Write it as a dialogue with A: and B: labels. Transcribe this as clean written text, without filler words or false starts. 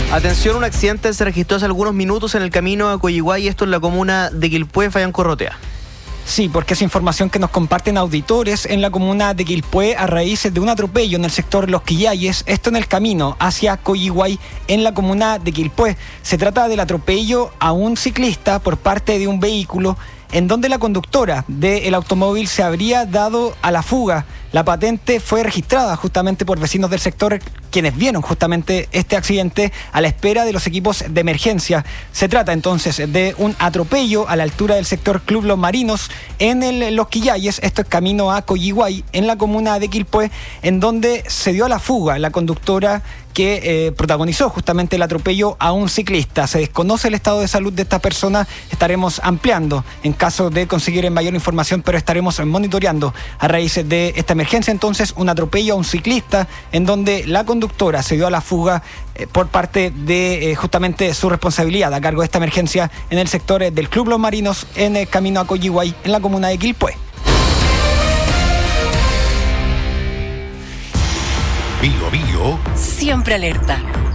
A: Atención, un accidente se registró hace algunos minutos en el camino a Coyihuay, esto en la comuna de Quilpué, Fabián Corrotea.
B: Sí, porque es información que nos comparten auditores en la comuna de Quilpué a raíz de un atropello en el sector Los Quillayes, esto en el camino hacia Coyihuay en la comuna de Quilpué. Se trata del atropello a un ciclista por parte de un vehículo en donde la conductora del automóvil se habría dado a la fuga. La patente fue registrada justamente por vecinos del sector, quienes vieron justamente este accidente a la espera de los equipos de emergencia. Se trata entonces de un atropello a la altura del sector Club Los Marinos en Los Quillayes, esto es camino a Coyihuay en la comuna de Quilpué, en donde se dio a la fuga la conductora que protagonizó justamente el atropello a un ciclista. Se desconoce el estado de salud de esta persona, estaremos ampliando en caso de conseguir mayor información, pero estaremos monitoreando a raíz de esta emergencia. Entonces, un atropello a un ciclista en donde la conductora se dio a la fuga por parte de justamente su responsabilidad a cargo de esta emergencia en el sector del Club Los Marinos en el camino a Coyihuay en la comuna de Quilpué.
C: Bio Bio.
D: Siempre alerta.